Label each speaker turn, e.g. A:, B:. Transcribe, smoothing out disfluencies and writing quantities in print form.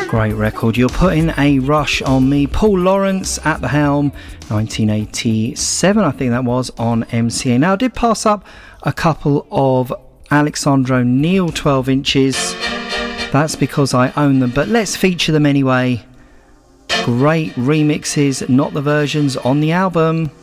A: Great record. You're putting a rush on me. Paul Lawrence at the helm, 1987, I think that was, on MCA. Now, I did pass up a couple of Alexander O'Neal 12 inches. That's because I own them, but let's feature them anyway. Great remixes, not the versions on the album.